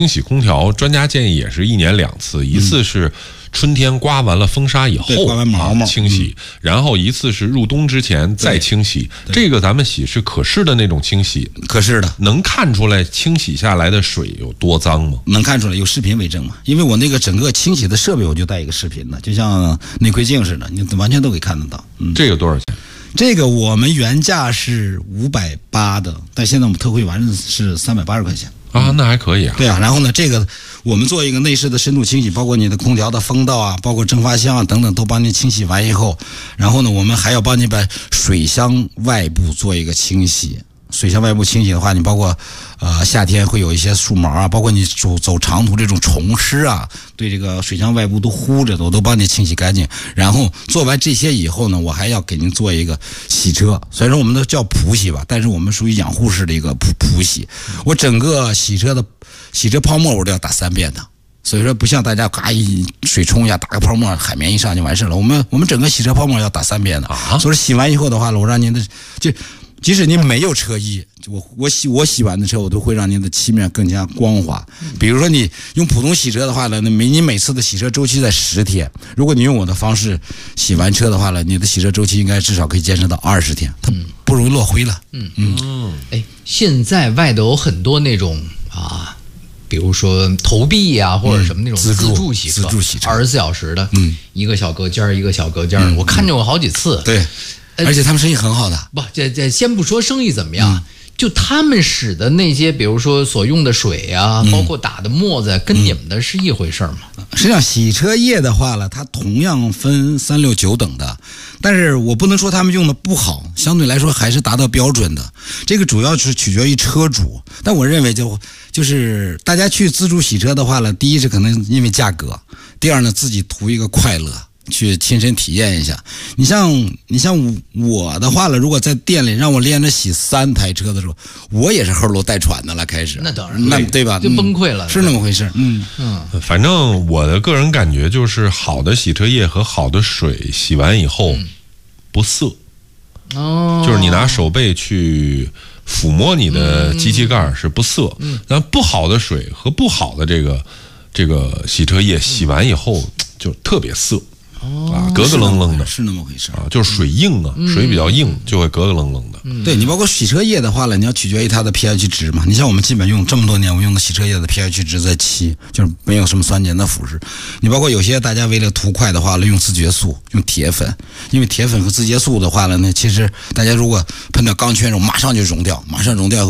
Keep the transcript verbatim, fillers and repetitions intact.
清洗空调，专家建议也是一年两次，一次是春天刮完了风沙以后， 刮完毛毛、 啊、清洗、嗯，然后一次是入冬之前再清洗。这个咱们洗是可视的那种清洗， 可视的， 能看出来清洗下来的水有多脏吗？ 能看出来，有视频为证嘛。因为我那个整个清洗的设备我就带一个视频的，就像内窥镜似的，你完全都可以看得到。嗯， 这个多少钱？ 这个我们原价是五百八的，但现在我们特惠完是三百八十块钱。 啊，那还可以啊。 对啊，然后呢，这个我们做一个内饰的深度清洗，包括你的空调的风道啊，包括蒸发箱啊等等，都帮你清洗完以后，然后呢，我们还要帮你把水箱外部做一个清洗。水箱外部清洗的话，你包括呃夏天会有一些树毛啊，包括你走走长途这种虫虱啊，对这个水箱外部都糊着的，我都帮你清洗干净。然后做完这些以后呢，我还要给您做一个洗车，虽然说我们都叫普洗吧，但是我们属于养护式的一个普普洗。我整个洗车的洗车泡沫我都要打三遍的。所以说不像大家嘎一水冲一下打个泡沫，海绵一上就完事了。我们我们整个洗车泡沫要打三遍的。啊，所以洗完以后的话，我让您的就。即使您没有车衣，我我洗我洗完的车，我都会让您的漆面更加光滑。比如说你用普通洗车的话呢，那每你每次的洗车周期在十天。如果你用我的方式洗完车的话呢，你的洗车周期应该至少可以坚持到二十天，它不容易落灰了。 嗯嗯。哎，现在外头有很多那种啊，比如说投币呀、啊，或者什么那种自助洗车， 自助洗车， 二十四小时的，嗯，一个小隔间一个小隔间、嗯，我看见过好几次。 对。而且他们生意很好的， 不，这这先不说生意怎么样、嗯，就他们使的那些，比如说所用的水啊，嗯、包括打的沫子，跟你们的是一回事吗？ 实际上，洗车液的话呢，它同样分三六九等的，但是我不能说他们用的不好，相对来说还是达到标准的。这个主要是取决于车主，但我认为就就是大家去自助洗车的话呢，第一是可能因为价格，第二呢自己图一个快乐。去亲身体验一下，你像你像我的话了，如果在店里让我连着洗三台车的时候，我也是后漏带喘的了，开始。 那当然， 那对吧？ 就崩溃了， 嗯、是那么回事。嗯嗯，反正我的个人感觉就是，好的洗车液和好的水洗完以后不涩。哦，就是你拿手背去抚摸你的机器盖是不涩，嗯，但不好的水和不好的这个这个洗车液洗完以后就特别涩。哦、啊，格格愣愣的， 是那么回事啊，就是水硬啊，嗯、水比较硬，就会格格愣愣的。 嗯、对你包括洗车液的话呢，你要取决于它的 pH 值嘛。你像我们基本用这么多年，我们用的洗车液的 pH 值在七，就是没有什么酸碱的腐蚀。你包括有些大家为了图快的话呢，用自觉素，用铁粉，因为铁粉和自觉素的话呢，那其实大家如果喷到钢圈上，马上就溶掉，马上溶掉。